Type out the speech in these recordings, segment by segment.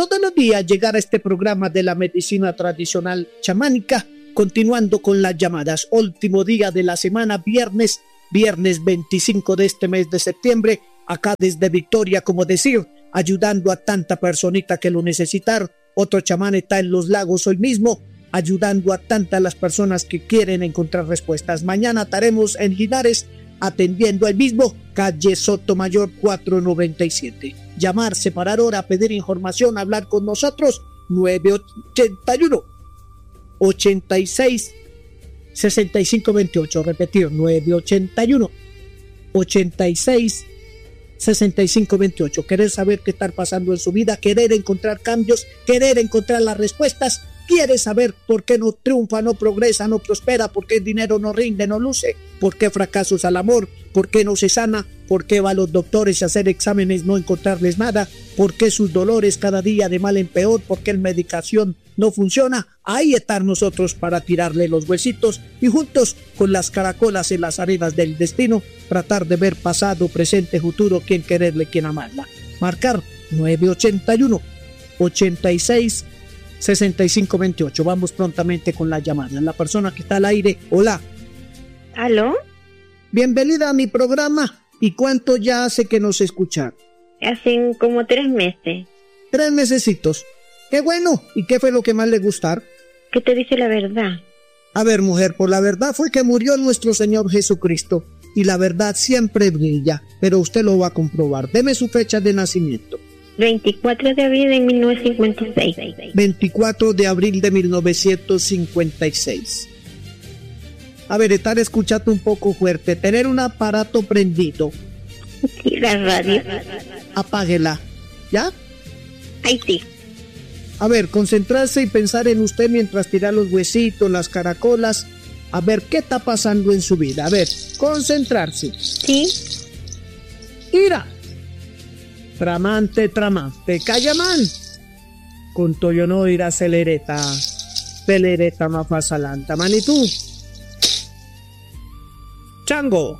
todos los días llegar a este programa de la medicina tradicional chamánica, continuando con las llamadas. Último día de la semana, viernes 25 de este mes de septiembre, acá desde Victoria, como decir, ayudando a tanta personita que lo necesitar. Otro chamán está en Los Lagos hoy mismo, ayudando a tantas las personas que quieren encontrar respuestas. Mañana estaremos en Linares, atendiendo el mismo, calle Sotomayor 497. Llamar, separar hora, pedir información, hablar con nosotros, 981 86 6528. Repetir, 981 86 6528. Querer saber qué está pasando en su vida, querer encontrar cambios, querer encontrar las respuestas. Quiere saber por qué no triunfa, no progresa, no prospera, por qué el dinero no rinde, no luce, por qué fracasos al amor, por qué no se sana, por qué va a los doctores a hacer exámenes, no encontrarles nada, por qué sus dolores cada día de mal en peor, por qué la medicación no funciona. Ahí están nosotros para tirarle los huesitos y juntos con las caracolas en las arenas del destino tratar de ver pasado, presente, futuro, quién quererle, quién amarla. Marcar 981 86 6528. Vamos prontamente con la llamada. La persona que está al aire. Hola. ¿Aló? Bienvenida a mi programa. ¿Y cuánto ya hace que nos escucha? Hacen como 3 meses. 3 mesecitos. Qué bueno. ¿Y qué fue lo que más le gustó? Que te dice la verdad. A ver, mujer, por la verdad fue que murió nuestro Señor Jesucristo. Y la verdad siempre brilla. Pero usted lo va a comprobar. Deme su fecha de nacimiento. 24 de abril de 1956. 24 de abril de 1956. A ver, estar escuchando un poco fuerte. Tener un aparato prendido. Sí, la radio. Apáguela. ¿Ya? Ahí sí. A ver, concentrarse y pensar en usted mientras tira los huesitos, las caracolas. A ver, ¿qué está pasando en su vida? A ver, concentrarse. Sí. Ira. Tramante, Callaman. Con toyo no irá celereta más fasalanta. Manitú. Chango.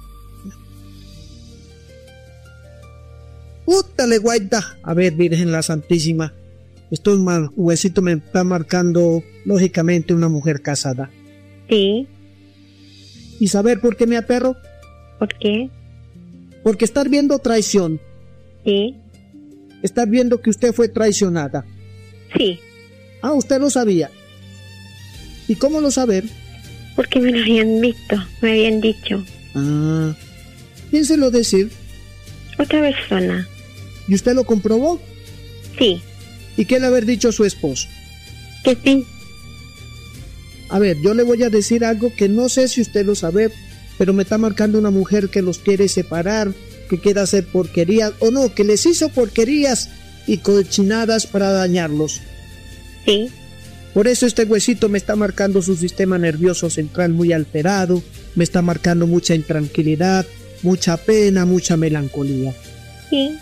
Útale, guaita. A ver, Virgen la Santísima. Estos huesitos me está marcando, lógicamente, una mujer casada. Sí. ¿Y saber por qué me aperro? ¿Por qué? Porque estar viendo traición. Sí. Estar viendo que usted fue traicionada. Sí. Ah, usted lo sabía. ¿Y cómo lo saber? Porque me lo habían visto, me habían dicho. Ah, piénselo decir. Otra persona. ¿Y usted lo comprobó? Sí. ¿Y qué le haber dicho a su esposo? Que sí. A ver, yo le voy a decir algo que no sé si usted lo sabe, pero me está marcando una mujer que los quiere separar, que quiere hacer porquerías, o no, que les hizo porquerías y cochinadas para dañarlos. Sí. Por eso este huesito me está marcando su sistema nervioso central muy alterado, me está marcando mucha intranquilidad, mucha pena, mucha melancolía. Sí.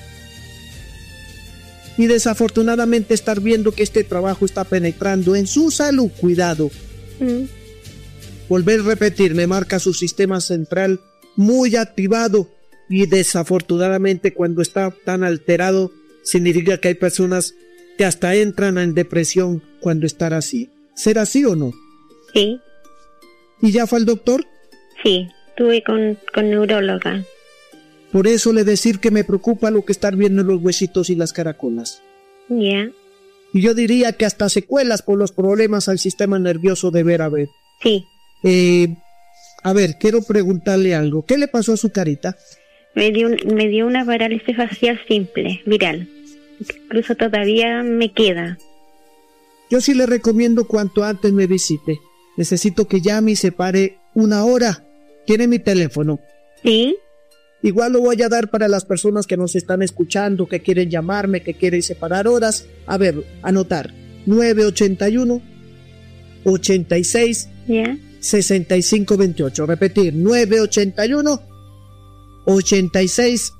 Y desafortunadamente estar viendo que este trabajo está penetrando en su salud. Cuidado. Volver a repetir, me marca su sistema central muy activado y desafortunadamente cuando está tan alterado significa que hay personas que hasta entran en depresión cuando están así. ¿Será así o no? Sí. ¿Y ya fue al doctor? Sí, estuve con neuróloga. Por eso le decir que me preocupa lo que estar viendo en los huesitos y las caracolas. Ya. Y yo diría que hasta secuelas por los problemas al sistema nervioso deber haber. Sí. A ver, quiero preguntarle algo. ¿Qué le pasó a su carita? Me dio una parálisis facial simple, viral. Incluso todavía me queda. Yo sí le recomiendo cuanto antes me visite. Necesito que llame y se pare 1 hora. ¿Tiene mi teléfono? Sí. Igual lo voy a dar para las personas que nos están escuchando, que quieren llamarme, que quieren separar horas. A ver, anotar. 981 86 ¿Ya? 6528. Repetir. 981 86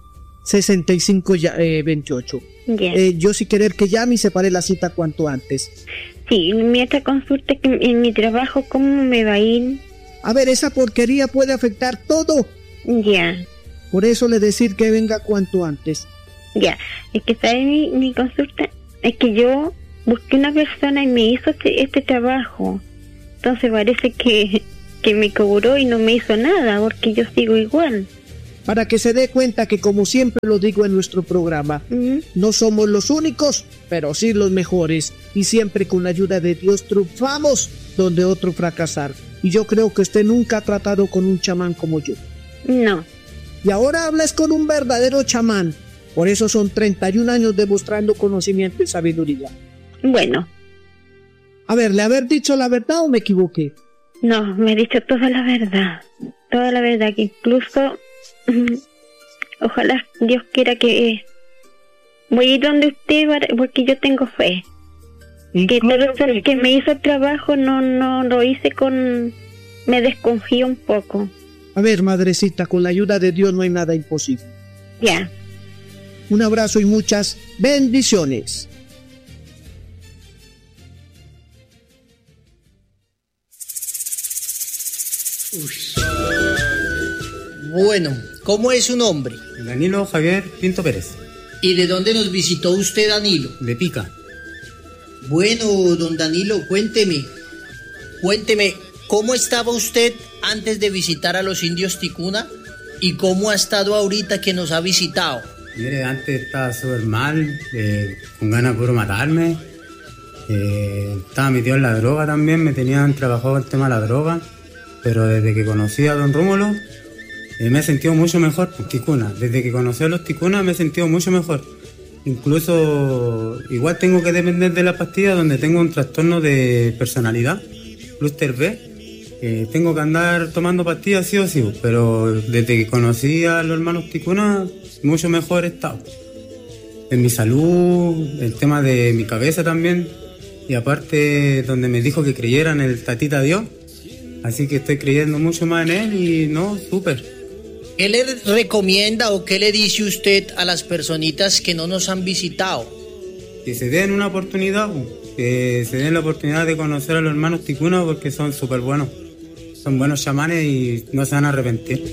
6528. Ya. Yo sí querer que llame y separe la cita cuanto antes. Sí, mi otra consulta es que en mi trabajo, ¿cómo me va a ir? A ver, esa porquería puede afectar todo. Ya. Por eso le decir que venga cuanto antes. Ya. Es que, ¿sabe mi consulta? Es que yo busqué una persona y me hizo este trabajo. Entonces parece que me cobró y no me hizo nada, porque yo sigo igual. Para que se dé cuenta que, como siempre lo digo en nuestro programa, no somos los únicos, pero sí los mejores. Y siempre con la ayuda de Dios triunfamos donde otros fracasaron. Y yo creo que usted nunca ha tratado con un chamán como yo. No. Y ahora hablas con un verdadero chamán. Por eso son 31 años demostrando conocimiento y sabiduría. Bueno. A ver, ¿le haber dicho la verdad o me equivoqué? No, me he dicho toda la verdad. Toda la verdad, que incluso... ojalá Dios quiera que... voy a ir donde usted, porque yo tengo fe. Que todo el que me hizo el trabajo no lo hice con... me desconfío un poco. A ver, madrecita, con la ayuda de Dios no hay nada imposible. Ya. Un abrazo y muchas bendiciones. Bueno, ¿cómo es su nombre? Danilo Javier Pinto Pérez. ¿Y de dónde nos visitó usted, Danilo? De Pica. Bueno, don Danilo, cuénteme, ¿cómo estaba usted antes de visitar a los indios Ticuna? ¿Y cómo ha estado ahorita que nos ha visitado? Mire, antes estaba súper mal, con ganas de puro matarme. Estaba metido en la droga también, me tenían trabajado el tema de la droga. Pero desde que conocí a don Rómulo, me he sentido mucho mejor, pues, Ticuna. Desde que conocí a los Ticuna me he sentido mucho mejor. Incluso, igual tengo que depender de la pastilla, donde tengo un trastorno de personalidad, clúster B. Tengo que andar tomando pastillas sí o sí, pero desde que conocí a los hermanos Ticuna, mucho mejor he estado. En mi salud, el tema de mi cabeza también, y aparte donde me dijo que creyera en el Tatita Dios, así que estoy creyendo mucho más en él y no, súper. ¿Qué le recomienda o qué le dice usted a las personitas que no nos han visitado? Que se den una oportunidad, que se den la oportunidad de conocer a los hermanos Ticuna, porque son súper buenos. Son buenos chamanes y no se van a arrepentir.